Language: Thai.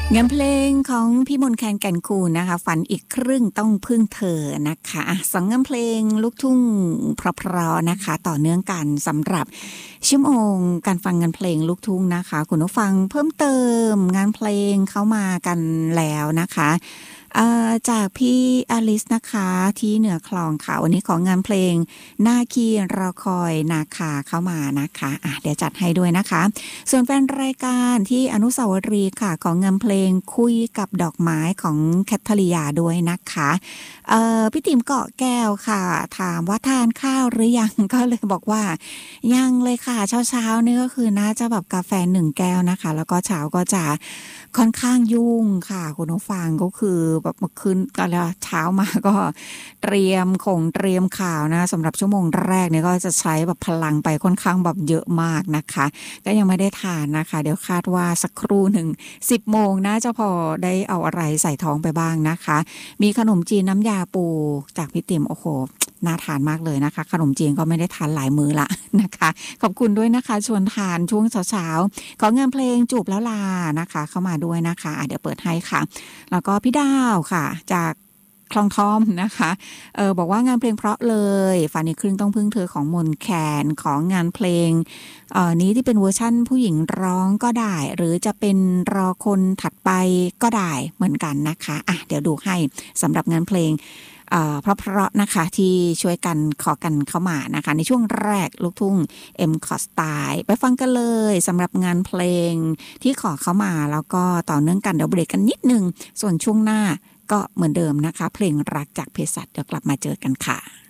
งานเพลงของพี่มนต์แคนแก่นคูนนะคะฝันอีกครึ่งต้องพึ่งเธอนะคะสองงานเพลงลูกทุ่งเพราะๆนะคะต่อเนื่องกันสำหรับชั่วโมงการฟังงานเพลงลูกทุ่งนะคะคุณผู้ฟังเพิ่มเติมงานเพลงเข้ามากันแล้วนะคะจากพี่อลิสนะคะที่เหนือคลองค่ะวันนี้ของงานเพลงหน้าคีรอคอยนาคาเข้ามานะคะเดี๋ยวจัดให้ด้วยนะคะส่วนแฟนรายการที่อนุสาวรีย์ค่ะของงานเพลงคุยกับดอกไม้ของแคทเธอรียาด้วยนะคะพี่ติ๋มเกาะแก้วค่ะถามว่าทานข้าวหรือยังก็เลยบอกว่ายังเลยค่ะเช้านี่ก็คือน่าจะแบบกาแฟ1แก้วนะคะแล้วก็เช้าก็จะค่อนข้างยุ่งค่ะคุณผู้ฟังก็คือแบบเมื่อคืนก็แล้วเช้ามาก็เตรียมข่าวนะสำหรับชั่วโมงแรกเนี่ยก็จะใช้แบบพลังไปค่อนข้างแบบเยอะมากนะคะก็ยังไม่ได้ทานนะคะเดี๋ยวคาดว่าสักครู่หนึ่ง10 โมงน่าจะพอได้เอาอะไรใส่ท้องไปบ้างนะคะมีขนมจีนน้ำยาปูจากพี่ติ๋มโอ้โหน่าทานมากเลยนะคะขนมจีนก็ไม่ได้ทานหลายมื้อละนะคะขอบคุณด้วยนะคะชวนทานช่วงเช้าๆของงานเพลงจูบแล้วลานะคะเข้ามาด้วยนะคะเดี๋ยวเปิดให้ค่ะแล้วก็พี่ดาวค่ะจากคลองทอมนะคะบอกว่างานเพลงเพราะเลยฝันอีกครึ่งต้องพึ่งเธอของมนต์แคนของงานเพลงนี้ที่เป็นเวอร์ชั่นผู้หญิงร้องก็ได้หรือจะเป็นรอคนถัดไปก็ได้เหมือนกันนะคะเดี๋ยวดูให้สำหรับงานเพลงเพราะนะคะที่ช่วยกันขอกันเข้ามานะคะในช่วงแรกลูกทุ่งเอ็มคอสไตล์ไปฟังกันเลยสำหรับงานเพลงที่ขอเข้ามาแล้วก็ต่อเนื่องกันเดี๋ยวเบรกกันนิดนึงส่วนช่วงหน้าก็เหมือนเดิมนะคะเพลงรักจากเภสัชเดี๋ยวกลับมาเจอกันค่ะ